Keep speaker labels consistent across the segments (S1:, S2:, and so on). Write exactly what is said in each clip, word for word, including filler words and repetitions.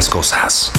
S1: las cosas.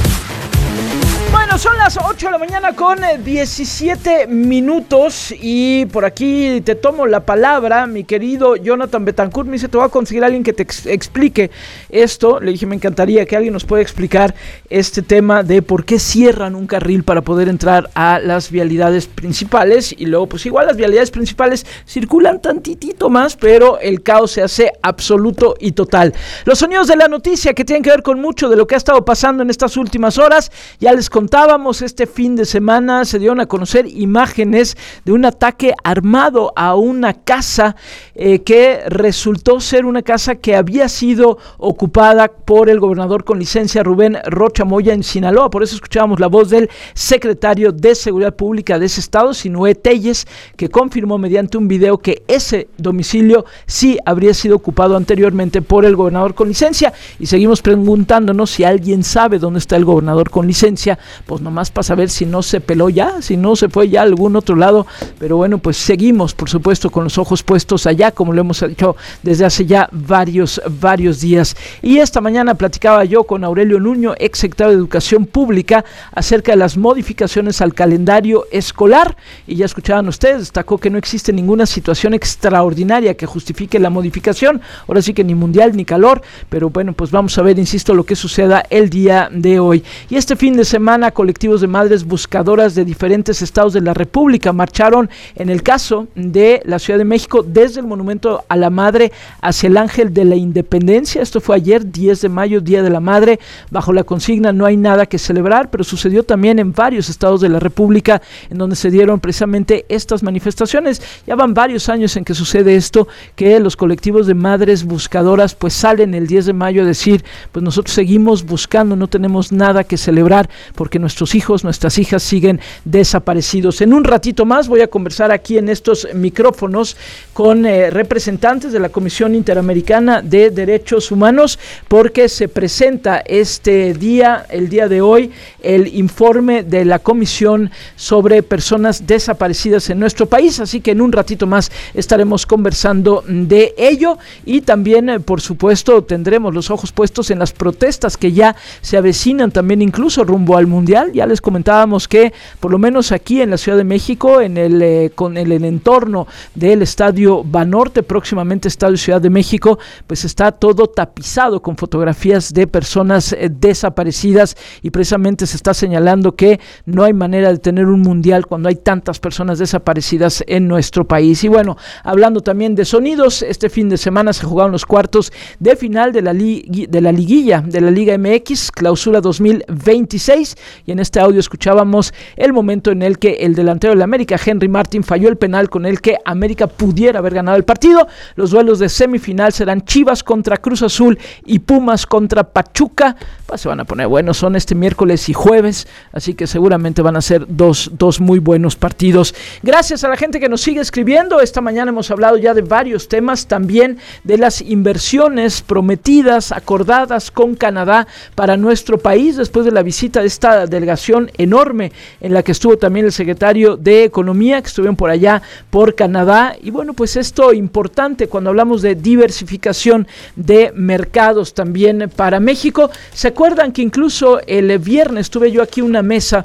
S2: Bueno, son las ocho de la mañana con diecisiete minutos y por aquí te tomo la palabra, mi querido Jonathan Betancourt. Me dice, te voy a conseguir a alguien que te ex- explique esto. Le dije, me encantaría que alguien nos pueda explicar este tema de por qué cierran un carril para poder entrar a las vialidades principales y luego pues igual las vialidades principales circulan tantitito más, pero el caos se hace absoluto y total. Los sonidos de la noticia que tienen que ver con mucho de lo que ha estado pasando en estas últimas horas, ya les contábamos, este fin de semana se dieron a conocer imágenes de un ataque armado a una casa eh, que resultó ser una casa que había sido ocupada por el gobernador con licencia Rubén Rocha Moya en Sinaloa. Por eso escuchábamos la voz del secretario de Seguridad Pública de ese estado, Sinué Telles, que confirmó mediante un video que ese domicilio sí habría sido ocupado anteriormente por el gobernador con licencia. Y seguimos preguntándonos si alguien sabe dónde está el gobernador con licencia, pues nomás para saber si no se peló ya, si no se fue ya a algún otro lado. Pero bueno, pues seguimos por supuesto con los ojos puestos allá, como lo hemos hecho desde hace ya varios, varios días. Y esta mañana platicaba yo con Aurelio Nuño, ex secretario de Educación Pública, acerca de las modificaciones al calendario escolar, y ya escuchaban ustedes, destacó que no existe ninguna situación extraordinaria que justifique la modificación, ahora sí que ni mundial ni calor, pero bueno, pues vamos a ver, insisto, lo que suceda el día de hoy. Y este fin de semana, colectivos de madres buscadoras de diferentes estados de la República marcharon, en el caso de la Ciudad de México, desde el Monumento a la Madre hacia el Ángel de la Independencia. Esto fue ayer, diez de mayo, Día de la Madre, bajo la consigna "No hay nada que celebrar", pero sucedió también en varios estados de la República, en donde se dieron precisamente estas manifestaciones. Ya van varios años en que sucede esto, que los colectivos de madres buscadoras pues salen el diez de mayo a decir, pues nosotros seguimos buscando, no tenemos nada que celebrar, porque nuestros hijos, nuestras hijas siguen desaparecidos. En un ratito más voy a conversar aquí en estos micrófonos con eh, representantes de la Comisión Interamericana de Derechos Humanos, porque se presenta este día, el día de hoy, el informe de la Comisión sobre personas desaparecidas en nuestro país, así que en un ratito más estaremos conversando de ello y también, eh, por supuesto, tendremos los ojos puestos en las protestas que ya se avecinan también incluso rumbo al Mundial. Ya les comentábamos que por lo menos aquí en la Ciudad de México, en el eh, con el, el entorno del Estadio Banorte, próximamente Estadio Ciudad de México, pues está todo tapizado con fotografías de personas eh, desaparecidas, y precisamente se está señalando que no hay manera de tener un Mundial cuando hay tantas personas desaparecidas en nuestro país. Y bueno, hablando también de sonidos, este fin de semana se jugaron los cuartos de final de la, li- de la liguilla de la Liga M X, clausura dos mil veintiséis, y en este audio escuchábamos el momento en el que el delantero de la América, Henry Martin, falló el penal con el que América pudiera haber ganado el partido. Los duelos de semifinal serán Chivas contra Cruz Azul y Pumas contra Pachuca. Pues se van a poner buenos, son este miércoles y jueves, así que seguramente van a ser dos, dos muy buenos partidos. Gracias a la gente que nos sigue escribiendo. Esta mañana hemos hablado ya de varios temas, también de las inversiones prometidas, acordadas con Canadá para nuestro país, después de la visita de esta delegación enorme en la que estuvo también el secretario de Economía, que estuvieron por allá por Canadá. Y bueno, pues esto importante cuando hablamos de diversificación de mercados también para México. ¿Se acuerdan que incluso el viernes tuve yo aquí una mesa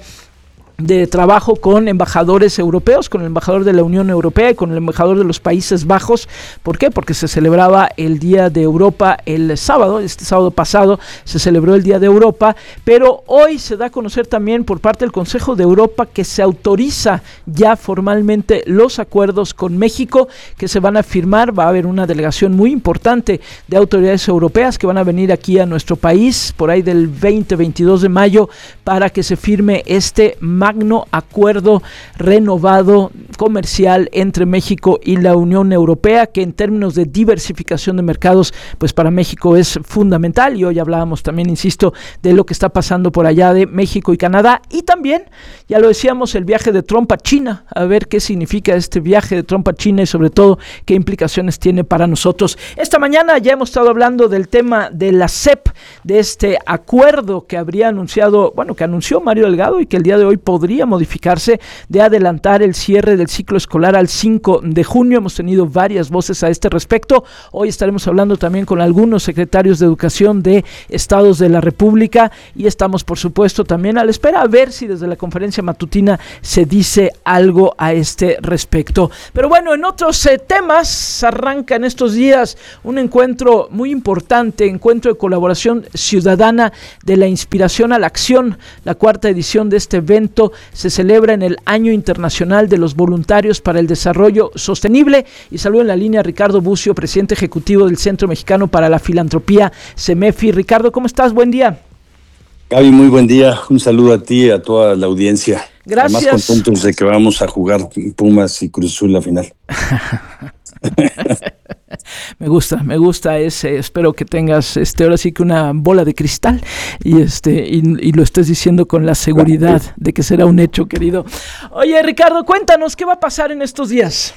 S2: de trabajo con embajadores europeos, con el embajador de la Unión Europea y con el embajador de los Países Bajos? ¿Por qué? Porque se celebraba el Día de Europa el sábado, este sábado pasado se celebró el Día de Europa, pero hoy se da a conocer también por parte del Consejo de Europa que se autoriza ya formalmente los acuerdos con México que se van a firmar. Va a haber una delegación muy importante de autoridades europeas que van a venir aquí a nuestro país por ahí del veinte, veintidós de mayo para que se firme este magno acuerdo renovado comercial entre México y la Unión Europea, que en términos de diversificación de mercados, pues para México es fundamental. Y hoy hablábamos también, insisto, de lo que está pasando por allá de México y Canadá, y también, ya lo decíamos, el viaje de Trump a China, a ver qué significa este viaje de Trump a China y sobre todo qué implicaciones tiene para nosotros. Esta mañana ya hemos estado hablando del tema de la C E P, de este acuerdo que habría anunciado, bueno, que anunció Mario Delgado y que el día de hoy podría modificarse de adelantar el cierre del ciclo escolar al cinco de junio. Hemos tenido varias voces a este respecto. Hoy estaremos hablando también con algunos secretarios de educación de estados de la República y estamos, por supuesto, también a la espera a ver si desde la conferencia matutina se dice algo a este respecto. Pero bueno, en otros eh, temas, arranca en estos días un encuentro muy importante, encuentro de colaboración ciudadana de la inspiración a la acción. La cuarta edición de este evento se celebra en el Año Internacional de los Voluntarios para el Desarrollo Sostenible. Y saludo en la línea a Ricardo Bucio, presidente ejecutivo del Centro Mexicano para la Filantropía, CEMEFI. Ricardo, ¿cómo estás? Buen día.
S1: Gaby, muy buen día. Un saludo a ti y a toda la audiencia.
S2: Gracias.
S1: Además, contentos de que vamos a jugar Pumas y Cruz Azul la final.
S2: Me gusta, me gusta ese. Espero que tengas este ahora sí que una bola de cristal y este y, y lo estés diciendo con la seguridad de que será un hecho, querido. Oye, Ricardo, cuéntanos qué va a pasar en estos días.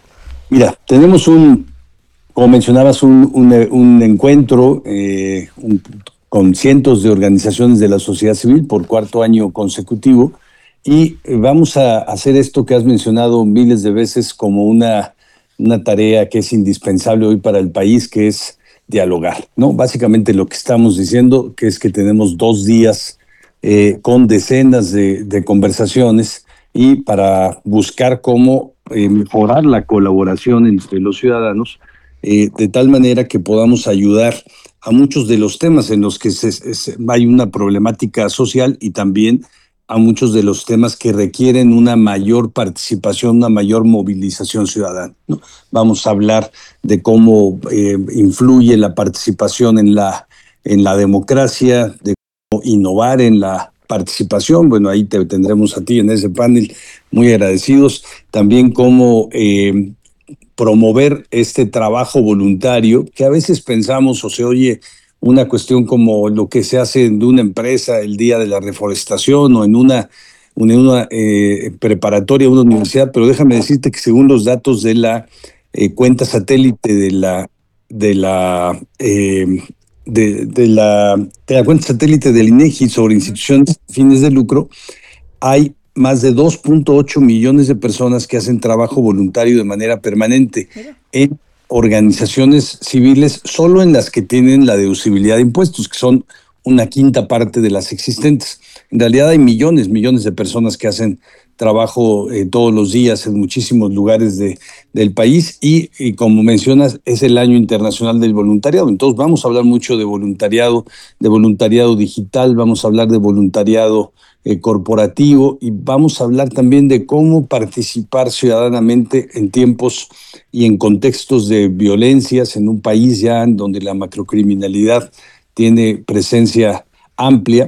S1: Mira, tenemos un, como mencionabas, un, un, un encuentro eh, un, con cientos de organizaciones de la sociedad civil por cuarto año consecutivo y vamos a hacer esto que has mencionado miles de veces como una una tarea que es indispensable hoy para el país, que es dialogar, ¿no? Básicamente lo que estamos diciendo, que es que tenemos dos días eh, con decenas de, de conversaciones y para buscar cómo eh, mejorar la colaboración entre los ciudadanos, eh, de tal manera que podamos ayudar a muchos de los temas en los que se, se, hay una problemática social y también a muchos de los temas que requieren una mayor participación, una mayor movilización ciudadana, ¿no? Vamos a hablar de cómo eh, influye la participación en la, en la democracia, de cómo innovar en la participación. Bueno, ahí te tendremos a ti en ese panel, muy agradecidos. También cómo eh, promover este trabajo voluntario, que a veces pensamos o se oye una cuestión como lo que se hace en una empresa el día de la reforestación o en una, en una eh, preparatoria, una universidad, pero déjame decirte que según los datos de la eh, cuenta satélite de la de la eh, de, de la de la cuenta satélite del INEGI sobre instituciones sin fines de lucro, hay más de dos punto ocho millones de personas que hacen trabajo voluntario de manera permanente en organizaciones civiles, solo en las que tienen la deducibilidad de impuestos, que son una quinta parte de las existentes. En realidad hay millones, millones de personas que hacen trabajo eh, todos los días en muchísimos lugares de, del país y, y como mencionas, es el Año Internacional del Voluntariado. Entonces vamos a hablar mucho de voluntariado, de voluntariado digital, vamos a hablar de voluntariado Eh, corporativo y vamos a hablar también de cómo participar ciudadanamente en tiempos y en contextos de violencias en un país ya en donde la macrocriminalidad tiene presencia amplia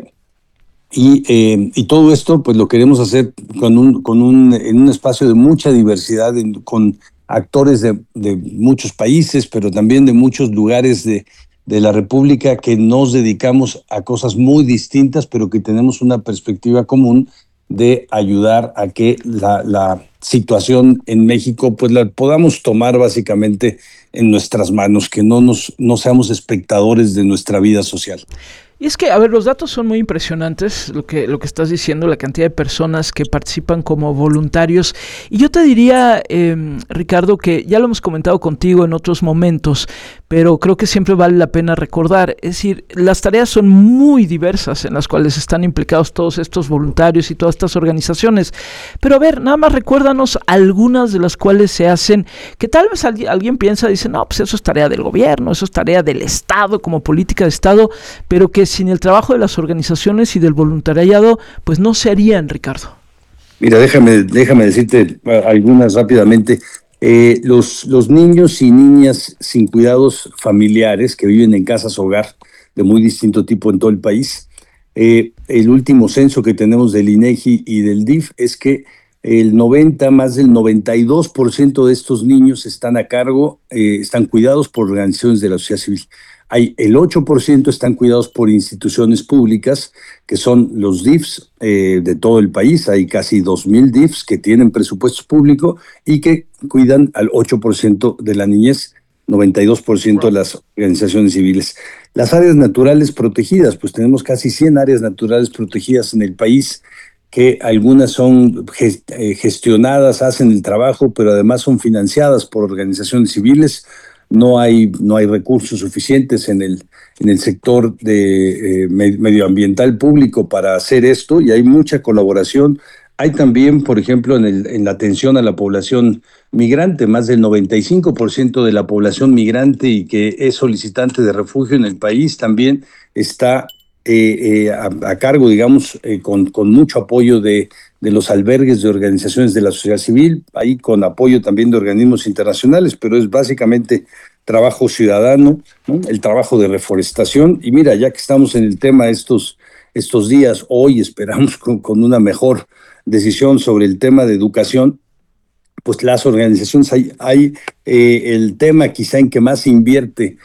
S1: y, eh, y todo esto pues lo queremos hacer con un, con un, en un espacio de mucha diversidad, en, con actores de, de muchos países, pero también de muchos lugares de de la República que nos dedicamos a cosas muy distintas, pero que tenemos una perspectiva común de ayudar a que la, la situación en México pues la podamos tomar básicamente en nuestras manos, que no, nos, no seamos espectadores de nuestra vida social.
S2: Y es que, a ver, los datos son muy impresionantes, lo que, lo que estás diciendo, la cantidad de personas que participan como voluntarios. Y yo te diría, eh, Ricardo, que ya lo hemos comentado contigo en otros momentos, pero creo que siempre vale la pena recordar. Es decir, las tareas son muy diversas en las cuales están implicados todos estos voluntarios y todas estas organizaciones. Pero a ver, nada más recuérdanos algunas de las cuales se hacen, que tal vez alguien, alguien piensa, dice, no, pues eso es tarea del gobierno, eso es tarea del Estado, como política de Estado, pero que sin el trabajo de las organizaciones y del voluntariado, pues no se harían, Ricardo.
S1: Mira, déjame, déjame decirte algunas rápidamente. Eh, los, los niños y niñas sin cuidados familiares que viven en casas hogar de muy distinto tipo en todo el país, eh, el último censo que tenemos del INEGI y del D I F es que el noventa, más del noventa y dos por ciento de estos niños están a cargo, eh, están cuidados por organizaciones de la sociedad civil. Hay el ocho por ciento están cuidados por instituciones públicas, que son los D I Fs eh, de todo el país. Hay casi dos mil D I Fs que tienen presupuesto público y que cuidan al ocho por ciento de la niñez, noventa y dos por ciento de las organizaciones civiles. Las áreas naturales protegidas, pues tenemos casi cien áreas naturales protegidas en el país que algunas son gestionadas, hacen el trabajo, pero además son financiadas por organizaciones civiles. No hay, no hay recursos suficientes en el, en el sector de, eh, medioambiental público para hacer esto, y hay mucha colaboración. Hay también, por ejemplo, en, el, en la atención a la población migrante, más del noventa y cinco por ciento de la población migrante y que es solicitante de refugio en el país también está eh, eh, a, a cargo, digamos, eh, con, con mucho apoyo de, de los albergues de organizaciones de la sociedad civil, ahí con apoyo también de organismos internacionales, pero es básicamente trabajo ciudadano, ¿no? El trabajo de reforestación. Y mira, ya que estamos en el tema estos, estos días, hoy esperamos con, con una mejor decisión sobre el tema de educación, pues las organizaciones, hay, hay eh, el tema quizá en que más invierte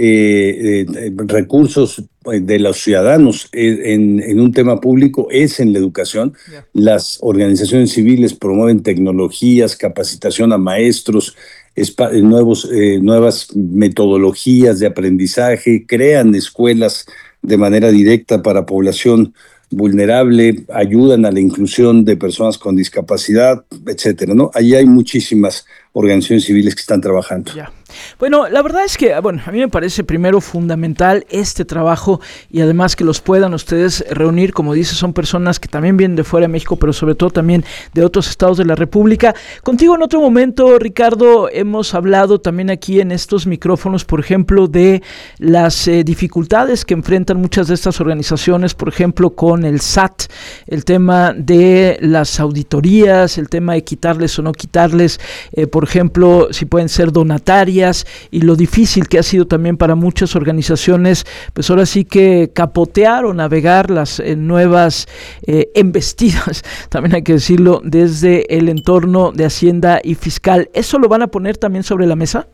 S1: eh, eh, recursos de los ciudadanos en, en un tema público es en la educación. Yeah. Las organizaciones civiles promueven tecnologías, capacitación a maestros, nuevos, eh, nuevas metodologías de aprendizaje, crean escuelas de manera directa para población vulnerable, ayudan a la inclusión de personas con discapacidad, etcétera, ¿no? Ahí hay muchísimas organizaciones civiles que están trabajando.
S2: Ya. Bueno, la verdad es que, bueno, a mí me parece primero fundamental este trabajo y además que los puedan ustedes reunir, como dice, son personas que también vienen de fuera de México, pero sobre todo también de otros estados de la República. Contigo en otro momento, Ricardo, hemos hablado también aquí en estos micrófonos, por ejemplo, de las eh, dificultades que enfrentan muchas de estas organizaciones, por ejemplo, con el S A T, el tema de las auditorías, el tema de quitarles o no quitarles, eh, por ejemplo, si pueden ser donatarias, y lo difícil que ha sido también para muchas organizaciones, pues ahora sí que capotear o navegar las eh, nuevas eh, embestidas, también hay que decirlo, desde el entorno de Hacienda y Fiscal. ¿Eso lo van a poner también sobre la mesa?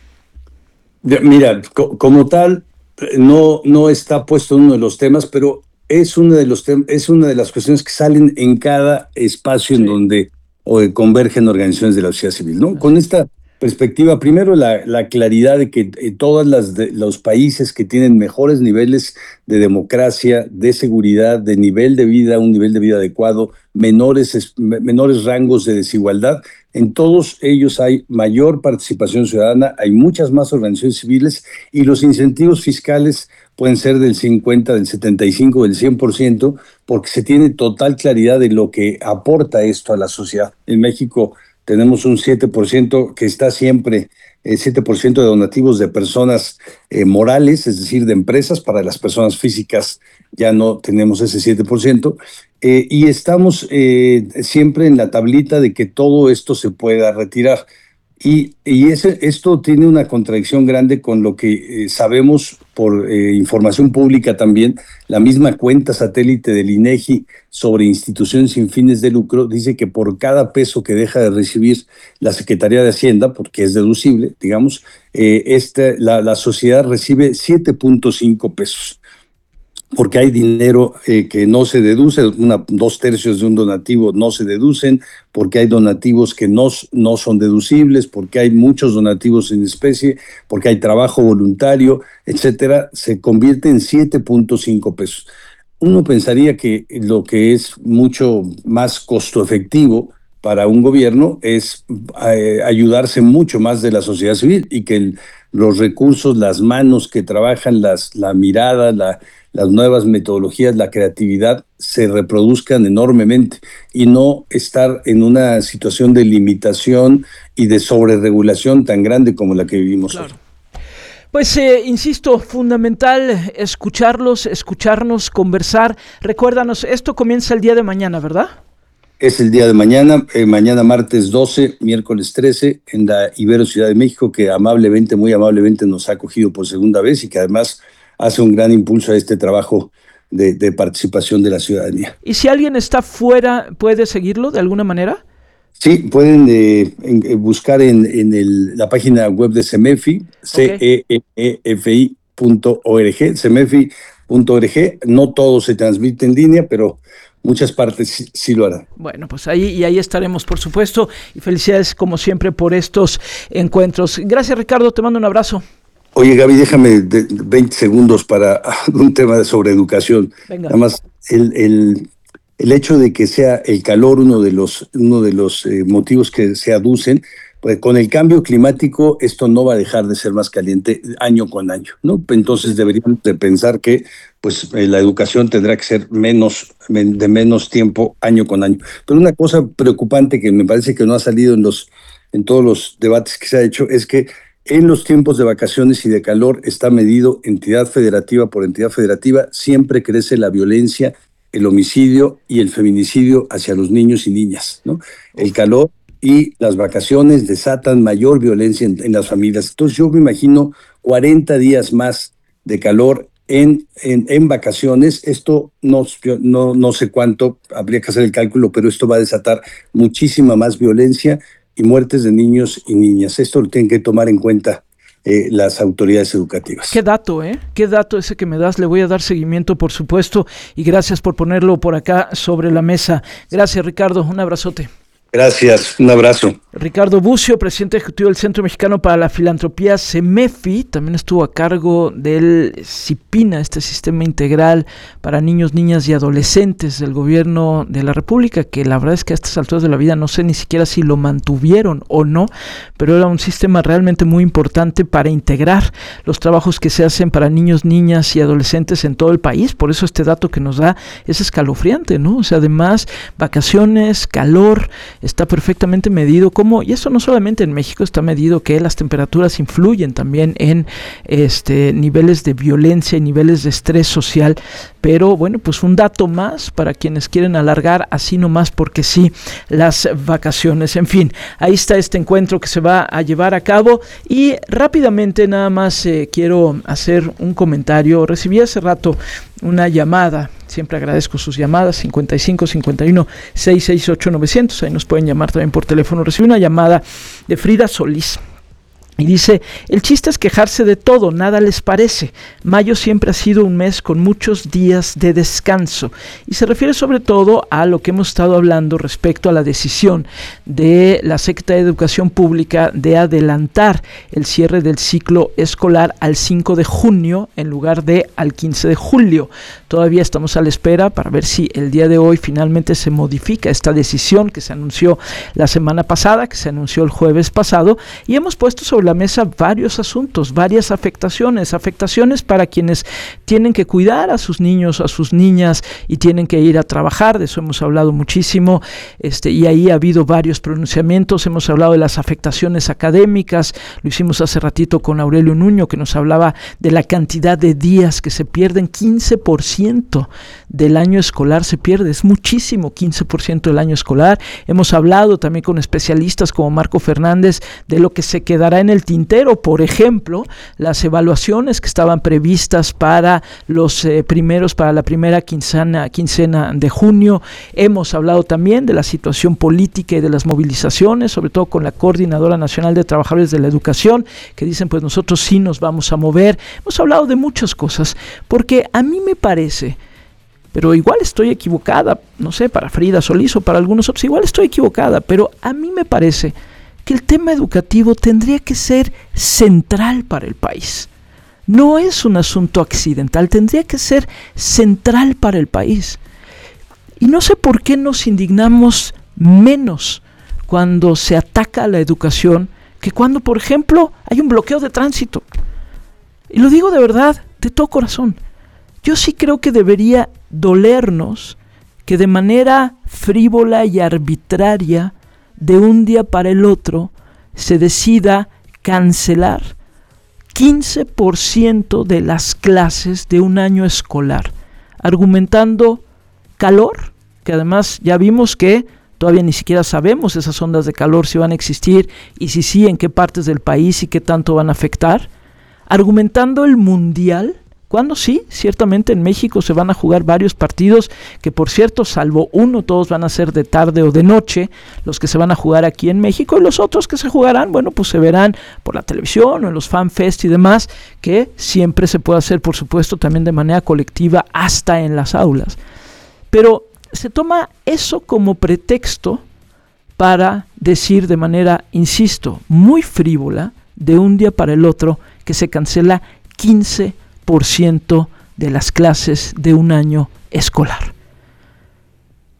S1: Mira, co como tal, no, no está puesto en uno de los temas, pero es uno de los es una de las cuestiones que salen en cada espacio sí. en donde o, convergen organizaciones de la sociedad civil, ¿no? Así. Con esta perspectiva, primero la, la claridad de que eh, todos las de, los países que tienen mejores niveles de democracia, de seguridad, de nivel de vida, un nivel de vida adecuado, menores, menores rangos de desigualdad, en todos ellos hay mayor participación ciudadana, hay muchas más organizaciones civiles y los incentivos fiscales pueden ser del cincuenta, del setenta y cinco, del cien por ciento, porque se tiene total claridad de lo que aporta esto a la sociedad. En México tenemos un siete por ciento que está siempre, el siete por ciento de donativos de personas eh, morales, es decir, de empresas. Para las personas físicas ya no tenemos ese siete por ciento. Eh, y estamos eh, siempre en la tablita de que todo esto se pueda retirar. Y, y ese, esto tiene una contradicción grande con lo que eh, sabemos por eh, información pública también. La misma cuenta satélite del INEGI sobre instituciones sin fines de lucro dice que por cada peso que deja de recibir la Secretaría de Hacienda, porque es deducible, digamos, eh, este, la, la sociedad recibe siete punto cinco pesos. Porque hay dinero eh, que no se deduce, una, dos tercios de un donativo no se deducen, porque hay donativos que no, no son deducibles, porque hay muchos donativos en especie, porque hay trabajo voluntario, etcétera, se convierte en siete punto cinco pesos. Uno pensaría que lo que es mucho más costo efectivo para un gobierno es eh, ayudarse mucho más de la sociedad civil y que el, los recursos, las manos que trabajan, las, la mirada, la, las nuevas metodologías, la creatividad se reproduzcan enormemente y no estar en una situación de limitación y de sobreregulación tan grande como la que vivimos claro. hoy.
S2: Pues, eh, insisto, fundamental escucharlos, escucharnos, conversar. Recuérdanos, esto comienza el día de mañana, ¿verdad?
S1: Es el día de mañana, eh, mañana martes doce, miércoles trece, en la Ibero Ciudad de México, que amablemente, muy amablemente nos ha acogido por segunda vez y que además hace un gran impulso a este trabajo de, de participación de la ciudadanía.
S2: ¿Y si alguien está fuera, puede seguirlo de alguna manera?
S1: Sí, pueden eh, en, buscar en, en el, la página web de CEMEFI, okay. C E M E F I punto org, cemefi punto org. No todo se transmite en línea, pero muchas partes sí, sí lo harán.
S2: Bueno, pues ahí y ahí estaremos, por supuesto, y felicidades como siempre por estos encuentros. Gracias, Ricardo, te mando un abrazo.
S1: Oye, Gaby, déjame veinte segundos para un tema sobre educación.
S2: Venga.
S1: Nada más, el, el, el hecho de que sea el calor uno de los, uno de los eh, motivos que se aducen, pues con el cambio climático esto no va a dejar de ser más caliente año con año, ¿no? Entonces deberíamos de pensar que pues eh, la educación tendrá que ser menos, de menos tiempo año con año. Pero una cosa preocupante que me parece que no ha salido en los, en todos los debates que se ha hecho es que en los tiempos de vacaciones y de calor está medido entidad federativa por entidad federativa, siempre crece la violencia, el homicidio y el feminicidio hacia los niños y niñas, ¿no? El calor y las vacaciones desatan mayor violencia en, en las familias. Entonces yo me imagino cuarenta días más de calor en, en, en vacaciones. Esto no, no, no sé cuánto, habría que hacer el cálculo, pero esto va a desatar muchísima más violencia y muertes de niños y niñas. Esto lo tienen que tomar en cuenta eh, las autoridades educativas.
S2: Qué dato, ¿eh? Qué dato ese que me das. Le voy a dar seguimiento, por supuesto, y gracias por ponerlo por acá sobre la mesa. Gracias, Ricardo. Un abrazote.
S1: Gracias, un abrazo.
S2: Ricardo Bucio, presidente ejecutivo del Centro Mexicano para la Filantropía, CEMEFI, también estuvo a cargo del CIPINA, este sistema integral para niños, niñas y adolescentes del gobierno de la República, que la verdad es que a estas alturas de la vida no sé ni siquiera si lo mantuvieron o no, pero era un sistema realmente muy importante para integrar los trabajos que se hacen para niños, niñas y adolescentes en todo el país. Por eso este dato que nos da es escalofriante, ¿no? O sea, además, vacaciones, calor, está perfectamente medido cómo, y eso no solamente en México, está medido que las temperaturas influyen también en este niveles de violencia y niveles de estrés social, pero bueno, pues un dato más para quienes quieren alargar así nomás porque sí las vacaciones. En fin, ahí está este encuentro que se va a llevar a cabo y rápidamente nada más eh, quiero hacer un comentario. Recibí hace rato una llamada, siempre agradezco sus llamadas, cincuenta y cinco, cincuenta y uno, seiscientos sesenta y ocho, novecientos, ahí nos pueden llamar también por teléfono. Recibí una llamada de Frida Solís. Y dice, el chiste es quejarse de todo, nada les parece. Mayo siempre ha sido un mes con muchos días de descanso. Y se refiere sobre todo a lo que hemos estado hablando respecto a la decisión de la Secretaría de Educación Pública de adelantar el cierre del ciclo escolar al cinco de junio en lugar de al quince de julio. Todavía estamos a la espera para ver si el día de hoy finalmente se modifica esta decisión que se anunció la semana pasada, que se anunció el jueves pasado, y hemos puesto sobre la mesa varios asuntos, varias afectaciones, afectaciones para quienes tienen que cuidar a sus niños, a sus niñas y tienen que ir a trabajar. De eso hemos hablado muchísimo, este, y ahí ha habido varios pronunciamientos. Hemos hablado de las afectaciones académicas, lo hicimos hace ratito con Aurelio Nuño, que nos hablaba de la cantidad de días que se pierden. Quince por ciento del año escolar se pierde, es muchísimo, quince por ciento del año escolar. Hemos hablado también con especialistas como Marco Fernández de lo que se quedará en el tintero, por ejemplo, las evaluaciones que estaban previstas para los eh, primeros, para la primera quincena, quincena de junio. Hemos hablado también de la situación política y de las movilizaciones, sobre todo con la Coordinadora Nacional de Trabajadores de la Educación, que dicen, pues nosotros sí nos vamos a mover. Hemos hablado de muchas cosas, porque a mí me parece, pero igual estoy equivocada, no sé, para Frida Solís o para algunos otros, igual estoy equivocada, pero a mí me parece que el tema educativo tendría que ser central para el país. No es un asunto accidental, tendría que ser central para el país. Y no sé por qué nos indignamos menos cuando se ataca a la educación que cuando, por ejemplo, hay un bloqueo de tránsito. Y lo digo de verdad, de todo corazón. Yo sí creo que debería dolernos que de manera frívola y arbitraria, de un día para el otro, se decida cancelar quince por ciento de las clases de un año escolar, argumentando calor, que además ya vimos que todavía ni siquiera sabemos esas ondas de calor si van a existir y si sí, en qué partes del país y qué tanto van a afectar, argumentando el mundial, cuando sí, ciertamente en México se van a jugar varios partidos, que por cierto, salvo uno, todos van a ser de tarde o de noche, los que se van a jugar aquí en México, y los otros que se jugarán, bueno, pues se verán por la televisión o en los fanfest y demás, que siempre se puede hacer, por supuesto, también de manera colectiva, hasta en las aulas. Pero se toma eso como pretexto para decir de manera, insisto, muy frívola, de un día para el otro, que se cancela quince por ciento de las clases de un año escolar.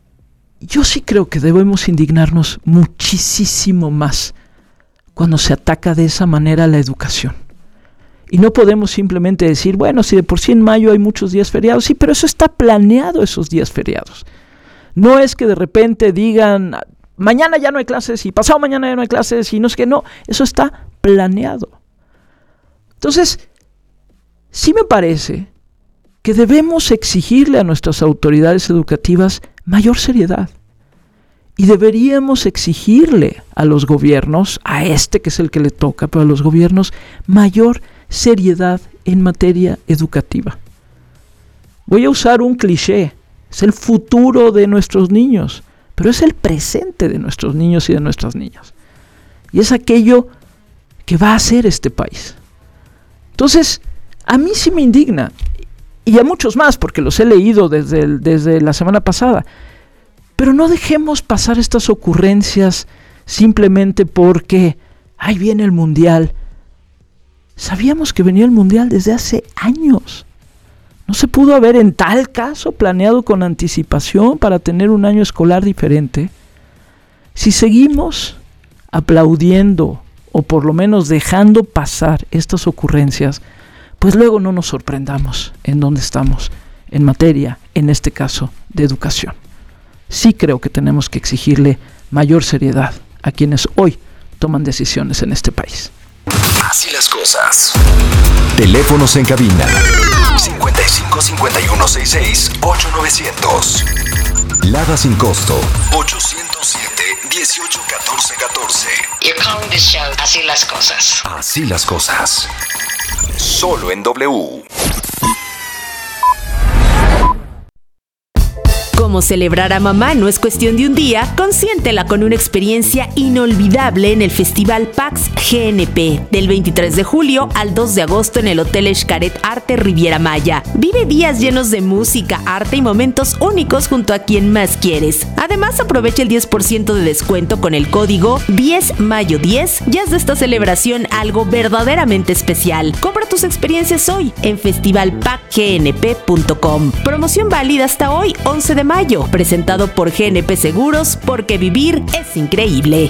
S2: yo sí creo que debemos indignarnos muchísimo más cuando se ataca de esa manera la educación. Y no podemos simplemente decir, bueno, si de por sí en mayo hay muchos días feriados, sí, pero eso está planeado, esos días feriados. No es que de repente digan, mañana ya no hay clases y pasado mañana ya no hay clases y no es que no, eso está planeado. Entonces, sí me parece que debemos exigirle a nuestras autoridades educativas mayor seriedad. Y deberíamos exigirle a los gobiernos, a este que es el que le toca, pero a los gobiernos, mayor seriedad en materia educativa. Voy a usar un cliché, es el futuro de nuestros niños, pero es el presente de nuestros niños y de nuestras niñas. Y es aquello que va a hacer este país. Entonces, a mí sí me indigna, y a muchos más, porque los he leído desde, el, desde la semana pasada, pero no dejemos pasar estas ocurrencias simplemente porque ahí viene el Mundial. Sabíamos que venía el Mundial desde hace años. ¿No se pudo haber en tal caso planeado con anticipación para tener un año escolar diferente? Si seguimos aplaudiendo o por lo menos dejando pasar estas ocurrencias, pues luego no nos sorprendamos en dónde estamos en materia, en este caso, de educación. Sí creo que tenemos que exigirle mayor seriedad a quienes hoy toman decisiones en este país.
S3: Así las cosas. Teléfonos en cabina cincuenta y cinco, cincuenta y uno, sesenta y seis, ocho novecientos. Lada sin costo ochocientos siete, dieciocho, catorce, catorce.
S4: You're calling this show Así las cosas.
S3: Así las cosas. Solo en W.
S5: Como celebrar a mamá no es cuestión de un día, consiéntela con una experiencia inolvidable en el Festival PAX G N P, del veintitrés de julio al dos de agosto en el Hotel Xcaret Arte Riviera Maya. Vive días llenos de música, arte y momentos únicos junto a quien más quieres. Además, aprovecha el diez por ciento de descuento con el código diez mayo diez y haz de esta celebración algo verdaderamente especial. Compra tus experiencias hoy en festival pac g n p punto com. Promoción válida hasta hoy, once de mayo, presentado por G N P Seguros, porque vivir es increíble.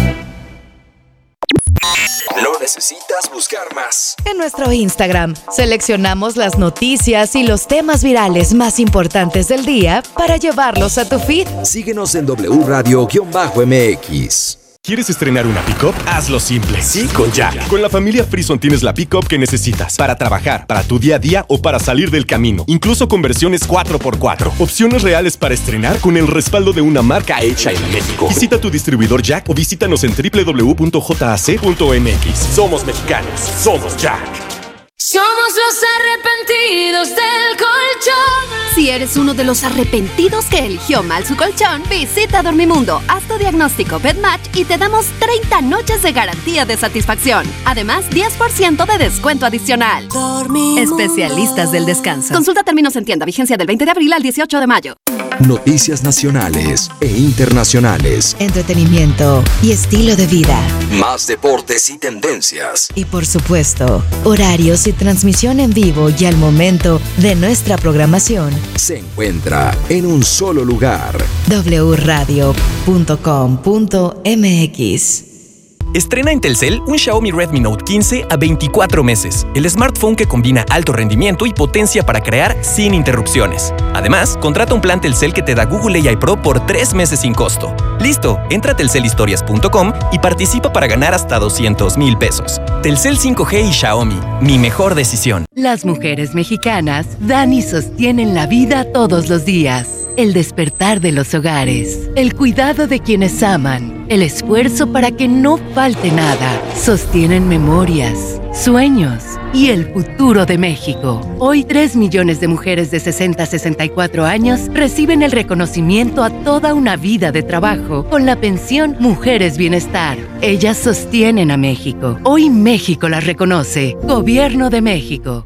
S3: No necesitas buscar más.
S6: En nuestro Instagram, seleccionamos las noticias y los temas virales más importantes del día para llevarlos a tu feed.
S3: Síguenos en W Radio-M X.
S7: ¿Quieres estrenar una pick-up? Hazlo simple. Sí, con Jack. Con la familia Frison tienes la pick-up que necesitas para trabajar, para tu día a día o para salir del camino. Incluso con versiones cuatro por cuatro. Opciones reales para estrenar con el respaldo de una marca hecha en México. Visita tu distribuidor Jack o visítanos en doble u doble u doble u punto j a c punto m x. Somos mexicanos. Somos Jack.
S8: Somos los arrepentidos del colchón.
S9: Si eres uno de los arrepentidos que eligió mal su colchón, visita Dormimundo, haz tu diagnóstico BedMatch y te damos treinta noches de garantía de satisfacción. Además, diez por ciento de descuento adicional. Dormimundo. Especialistas del descanso. Consulta términos en tienda, vigencia del veinte de abril al dieciocho de mayo.
S3: Noticias nacionales e internacionales.
S6: Entretenimiento y estilo de vida.
S3: Más deportes y tendencias.
S6: Y por supuesto, horarios y transmisión en vivo y al momento de nuestra programación.
S3: Se encuentra en un solo lugar.
S6: doble u radio punto com punto m x.
S10: Estrena en Telcel un Xiaomi Redmi Note quince a veinticuatro meses, el smartphone que combina alto rendimiento y potencia para crear sin interrupciones. Además, contrata un plan Telcel que te da Google A I Pro por tres meses sin costo. Listo, entra a telcel historias punto com y participa para ganar hasta doscientos mil pesos. Telcel cinco G y Xiaomi, mi mejor decisión.
S11: Las mujeres mexicanas dan y sostienen la vida todos los días. El despertar de los hogares, el cuidado de quienes aman, el esfuerzo para que no falte nada, sostienen memorias, sueños y el futuro de México. Hoy tres millones de mujeres de sesenta a sesenta y cuatro años reciben el reconocimiento a toda una vida de trabajo con la pensión Mujeres Bienestar. Ellas sostienen a México. Hoy México las reconoce. Gobierno de México.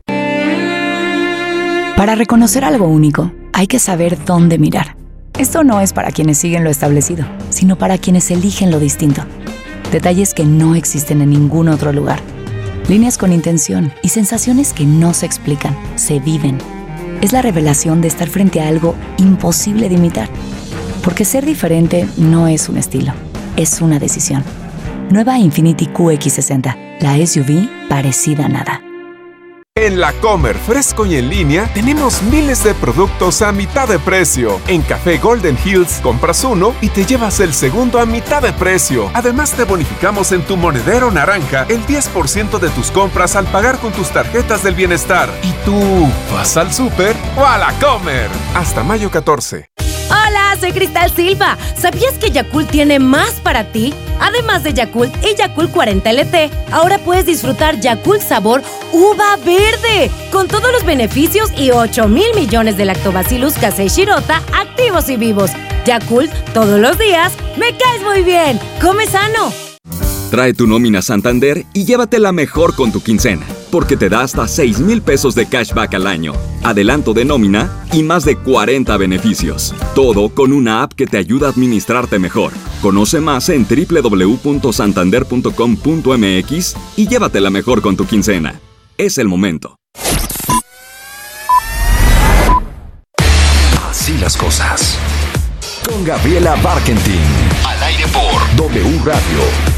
S12: Para reconocer algo único, hay que saber dónde mirar. Esto no es para quienes siguen lo establecido, sino para quienes eligen lo distinto. Detalles que no existen en ningún otro lugar. Líneas con intención y sensaciones que no se explican, se viven. Es la revelación de estar frente a algo imposible de imitar. Porque ser diferente no es un estilo, es una decisión. Nueva Infiniti Q X sesenta, la S U V parecida a nada.
S13: En La Comer, fresco y en línea, tenemos miles de productos a mitad de precio. En Café Golden Hills, compras uno y te llevas el segundo a mitad de precio. Además, te bonificamos en tu monedero naranja el diez por ciento de tus compras al pagar con tus tarjetas del bienestar. ¿Y tú vas al súper o a La Comer? Hasta mayo catorce.
S14: Hola, soy Cristal Silva. ¿Sabías que Yakult tiene más para ti? Además de Yakult y Yakult cuarenta L T, ahora puedes disfrutar Yakult sabor uva verde, con todos los beneficios y ocho mil millones de lactobacillus casei shirota activos y vivos. Yakult, todos los días, me caes muy bien. Come sano.
S15: Trae tu nómina Santander y llévatela mejor con tu quincena, porque te da hasta seis mil pesos de cashback al año, adelanto de nómina y más de cuarenta beneficios. Todo con una app que te ayuda a administrarte mejor. Conoce más en doble u doble u doble u punto santander punto com punto m x y llévatela mejor con tu quincena. Es el momento.
S3: Así las cosas. Con Gabriela Barkentin. Al aire por W Radio.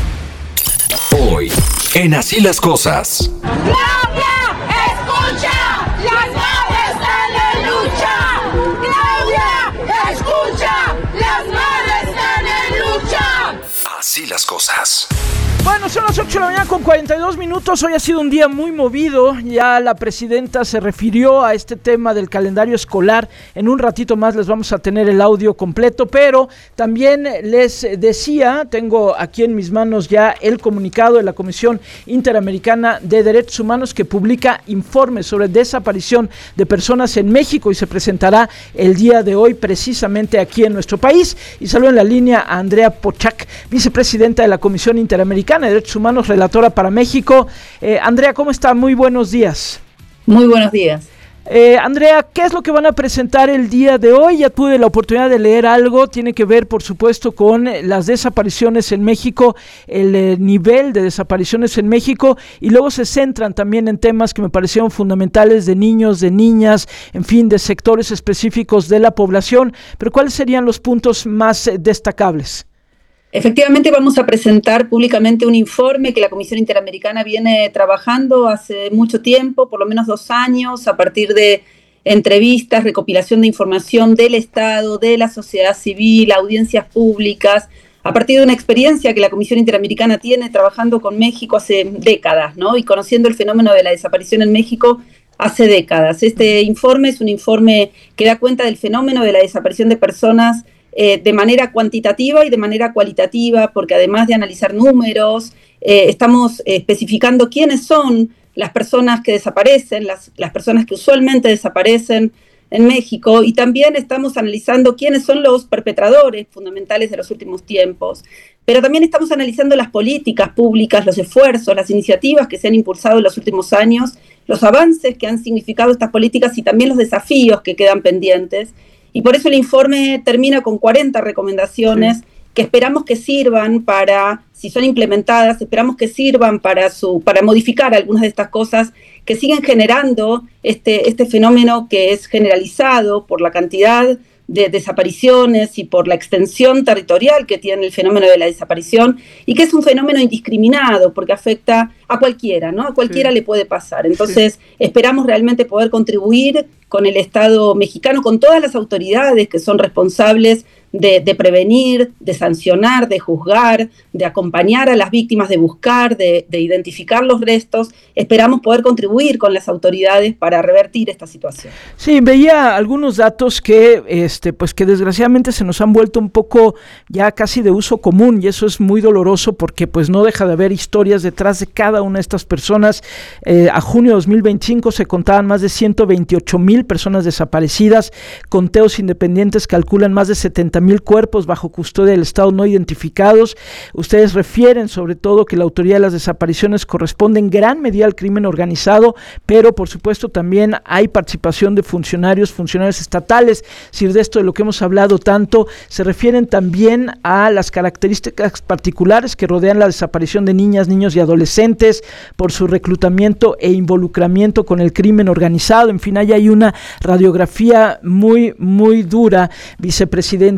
S3: Hoy, en Así las cosas.
S8: ¡Claudia, escucha! ¡Las madres están en lucha! ¡Claudia, escucha! ¡Las madres están en lucha!
S3: Así las cosas.
S2: Bueno, son las ocho de la mañana con cuarenta y dos minutos. Hoy ha sido un día muy movido. Ya la presidenta se refirió a este tema del calendario escolar. En un ratito más les vamos a tener el audio completo, pero también les decía, tengo aquí en mis manos ya el comunicado de la Comisión Interamericana de Derechos Humanos que publica informes sobre desaparición de personas en México y se presentará el día de hoy precisamente aquí en nuestro país. Y saludo en la línea a Andrea Pochac, vicepresidenta de la Comisión Interamericana de Derechos Humanos, relatora para México. Eh, Andrea, ¿cómo está? Muy buenos días.
S16: Muy buenos días.
S2: Eh, Andrea, ¿qué es lo que van a presentar el día de hoy? Ya tuve la oportunidad de leer algo, tiene que ver por supuesto con las desapariciones en México, el eh, nivel de desapariciones en México, y luego se centran también en temas que me parecieron fundamentales de niños, de niñas, en fin, de sectores específicos de la población, pero ¿cuáles serían los puntos más eh, destacables?
S16: Efectivamente, vamos a presentar públicamente un informe que la Comisión Interamericana viene trabajando hace mucho tiempo, por lo menos dos años, a partir de entrevistas, recopilación de información del Estado, de la sociedad civil, audiencias públicas, a partir de una experiencia que la Comisión Interamericana tiene trabajando con México hace décadas, ¿no? Y conociendo el fenómeno de la desaparición en México hace décadas. Este informe es un informe que da cuenta del fenómeno de la desaparición de personas Eh, de manera cuantitativa y de manera cualitativa, porque además de analizar números, eh, estamos eh, especificando quiénes son las personas que desaparecen, las, las personas que usualmente desaparecen en México, y también estamos analizando quiénes son los perpetradores fundamentales de los últimos tiempos. Pero también estamos analizando las políticas públicas, los esfuerzos, las iniciativas que se han impulsado en los últimos años, los avances que han significado estas políticas y también los desafíos que quedan pendientes. Y por eso el informe termina con cuarenta recomendaciones sí. que esperamos que sirvan para, si son implementadas, esperamos que sirvan para, su, para modificar algunas de estas cosas que siguen generando este, este fenómeno que es generalizado por la cantidad de desapariciones y por la extensión territorial que tiene el fenómeno de la desaparición, y que es un fenómeno indiscriminado porque afecta a cualquiera, ¿no? A cualquiera sí. le puede pasar. Entonces, sí. esperamos realmente poder contribuir con el Estado mexicano, con todas las autoridades que son responsables de, de prevenir, de sancionar, de juzgar, de acompañar a las víctimas, de buscar, de, de identificar los restos. Esperamos poder contribuir con las autoridades para revertir esta situación.
S2: Sí, veía algunos datos que, este, pues que desgraciadamente se nos han vuelto un poco ya casi de uso común, y eso es muy doloroso porque pues no deja de haber historias detrás de cada una de estas personas. Eh, a junio de dos mil veinticinco se contaban más de ciento veintiocho mil personas desaparecidas. Conteos independientes calculan más de setenta mil cuerpos bajo custodia del Estado no identificados. Ustedes refieren sobre todo que la autoría de las desapariciones corresponde en gran medida al crimen organizado, pero por supuesto también hay participación de funcionarios, funcionarios estatales. Si de esto de lo que hemos hablado tanto, se refieren también a las características particulares que rodean la desaparición de niñas, niños y adolescentes por su reclutamiento e involucramiento con el crimen organizado. En fin, ahí hay una radiografía muy, muy dura, vicepresidenta.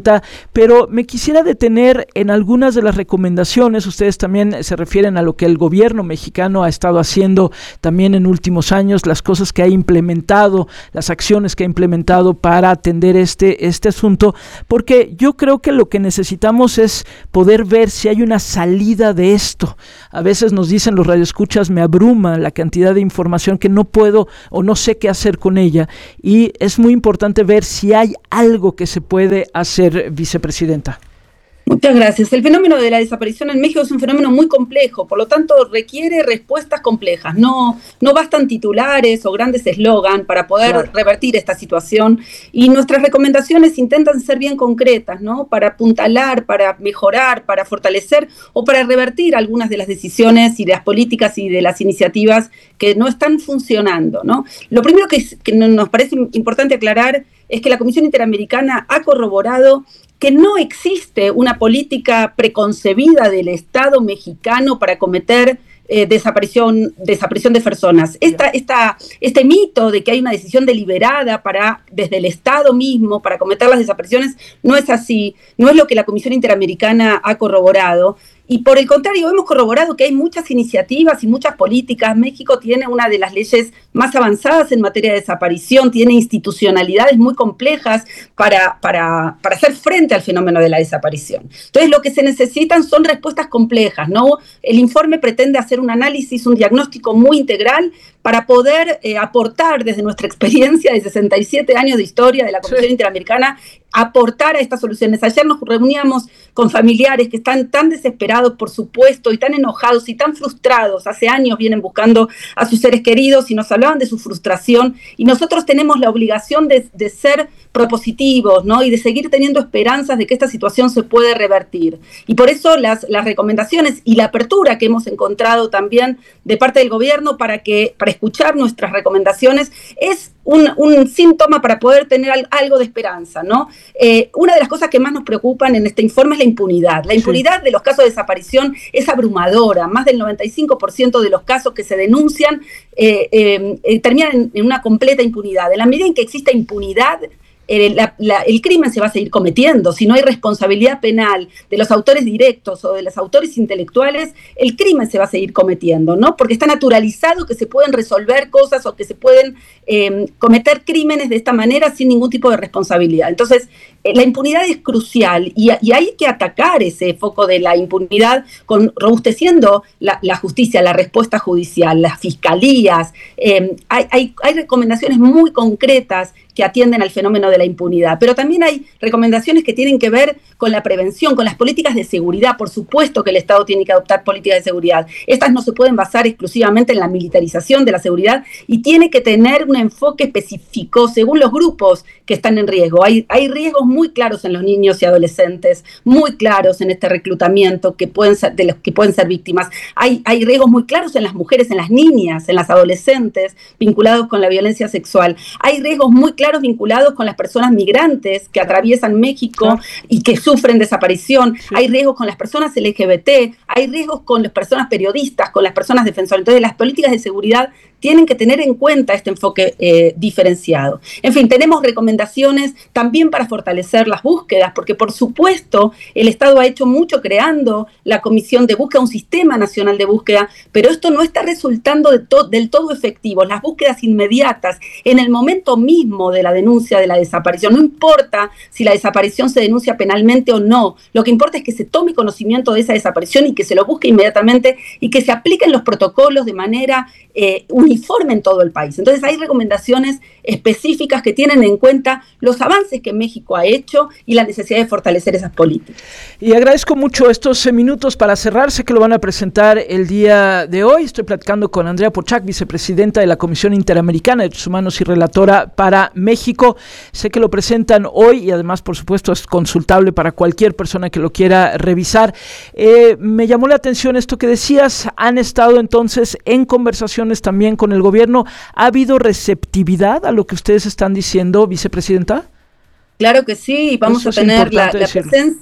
S2: vicepresidenta, pero me quisiera detener en algunas de las recomendaciones. Ustedes también se refieren a lo que el gobierno mexicano ha estado haciendo también en últimos años, las cosas que ha implementado, las acciones que ha implementado para atender este, este asunto, porque yo creo que lo que necesitamos es poder ver si hay una salida de esto. A veces nos dicen los radioescuchas, me abruma la cantidad de información que no puedo o no sé qué hacer con ella, y es muy importante ver si hay algo que se puede hacer, vicepresidenta.
S16: Muchas gracias. El fenómeno de la desaparición en México es un fenómeno muy complejo, por lo tanto requiere respuestas complejas. No, no bastan titulares o grandes eslogan para poder claro. revertir esta situación, y nuestras recomendaciones intentan ser bien concretas, ¿no? Para apuntalar, para mejorar, para fortalecer o para revertir algunas de las decisiones y de las políticas y de las iniciativas que no están funcionando, ¿no? Lo primero que, que nos parece importante aclarar es que la Comisión Interamericana ha corroborado que no existe una política preconcebida del Estado mexicano para cometer eh, desaparición, desaparición de personas. Esta, esta, este mito de que hay una decisión deliberada para, desde el Estado mismo para cometer las desapariciones no es así, no es lo que la Comisión Interamericana ha corroborado. Y por el contrario, hemos corroborado que hay muchas iniciativas y muchas políticas. México tiene una de las leyes más avanzadas en materia de desaparición, tiene institucionalidades muy complejas para, para, para hacer frente al fenómeno de la desaparición. Entonces, lo que se necesitan son respuestas complejas, ¿no? El informe pretende hacer un análisis, un diagnóstico muy integral para poder eh, aportar desde nuestra experiencia de sesenta y siete años de historia de la Comisión sí. Interamericana, aportar a estas soluciones. Ayer nos reuníamos con familiares que están tan desesperados, por supuesto, y tan enojados y tan frustrados. Hace años vienen buscando a sus seres queridos y nos hablaban de su frustración, y nosotros tenemos la obligación de, de ser propositivos, ¿no? Y de seguir teniendo esperanzas de que esta situación se puede revertir. Y por eso las, las recomendaciones y la apertura que hemos encontrado también de parte del gobierno para, que, para escuchar nuestras recomendaciones es un, un síntoma para poder tener al, algo de esperanza, ¿no? Eh, una de las cosas que más nos preocupan en este informe es la impunidad. La impunidad sí. de los casos de desaparición es abrumadora. Más del noventa y cinco por ciento de los casos que se denuncian eh, eh, eh, terminan en, en una completa impunidad. En la medida en que exista impunidad, Eh, la, la, el crimen se va a seguir cometiendo. Si no hay responsabilidad penal de los autores directos o de los autores intelectuales, el crimen se va a seguir cometiendo, ¿no? Porque está naturalizado que se pueden resolver cosas o que se pueden eh, cometer crímenes de esta manera sin ningún tipo de responsabilidad. Entonces, eh, la impunidad es crucial, y, y hay que atacar ese foco de la impunidad con robusteciendo la, la justicia, la respuesta judicial, las fiscalías. Eh, hay, hay, hay recomendaciones muy concretas que atienden al fenómeno de la impunidad, pero también hay recomendaciones que tienen que ver con la prevención, con las políticas de seguridad. Por supuesto que el Estado tiene que adoptar políticas de seguridad. Estas no se pueden basar exclusivamente en la militarización de la seguridad, y tiene que tener un enfoque específico según los grupos que están en riesgo. Hay, hay riesgos muy claros en los niños y adolescentes, muy claros en este reclutamiento que pueden ser, de los que pueden ser víctimas. Hay, hay riesgos muy claros en las mujeres, en las niñas, en las adolescentes, vinculados con la violencia sexual. Hay riesgos muy claros vinculados con las personas migrantes que atraviesan México claro. y que sufren desaparición. Sí. Hay riesgos con las personas L G B T, hay riesgos con las personas periodistas, con las personas defensoras. Entonces, las políticas de seguridad tienen que tener en cuenta este enfoque eh, diferenciado. En fin, tenemos recomendaciones también para fortalecer las búsquedas, porque por supuesto el Estado ha hecho mucho creando la Comisión de Búsqueda, un sistema nacional de búsqueda, pero esto no está resultando de to- del todo efectivo. Las búsquedas inmediatas, en el momento mismo de la denuncia de la desaparición, no importa si la desaparición se denuncia penalmente o no, lo que importa es que se tome conocimiento de esa desaparición y que se lo busque inmediatamente y que se apliquen los protocolos de manera eh, uniforme en todo el país. Entonces hay recomendaciones específicas que tienen en cuenta los avances que México ha hecho y la necesidad de fortalecer esas políticas.
S2: Y agradezco mucho estos minutos para cerrar. Sé que lo van a presentar el día de hoy. Estoy platicando con Andrea Pochac, vicepresidenta de la Comisión Interamericana de Derechos Humanos y relatora para México. Sé que lo presentan hoy y además, por supuesto, es consultable para cualquier persona que lo quiera revisar. Eh, me llamó la atención esto que decías. Han estado entonces en conversaciones también con el gobierno. ¿Ha habido receptividad a lo que ustedes están diciendo, vicepresidenta?
S16: Claro que sí, vamos a tener la, la presencia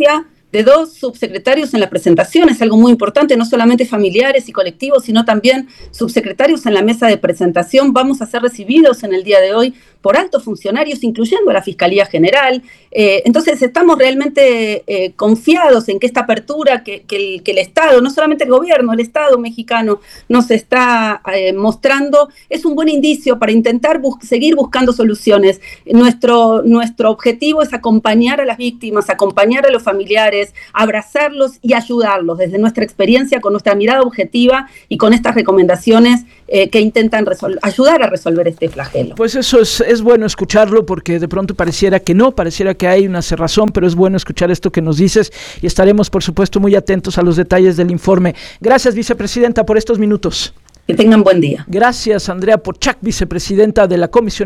S16: de dos subsecretarios en la presentación, es algo muy importante, no solamente familiares y colectivos, sino también subsecretarios en la mesa de presentación. Vamos a ser recibidos en el día de hoy por altos funcionarios, incluyendo a la Fiscalía General. Eh, entonces estamos realmente eh, confiados en que esta apertura que, que, el, que el Estado, no solamente el gobierno, el Estado mexicano nos está eh, mostrando, es un buen indicio para intentar bus- seguir buscando soluciones. Nuestro, nuestro objetivo es acompañar a las víctimas, acompañar a los familiares, abrazarlos y ayudarlos desde nuestra experiencia, con nuestra mirada objetiva y con estas recomendaciones eh, que intentan resol- ayudar a resolver este flagelo.
S2: Pues eso es, es bueno escucharlo, porque de pronto pareciera que no, pareciera que hay una cerrazón, pero es bueno escuchar esto que nos dices y estaremos, por supuesto, muy atentos a los detalles del informe. Gracias, vicepresidenta, por estos minutos.
S16: Que tengan buen día.
S2: Gracias, Andrea Pochac, vicepresidenta de la Comisión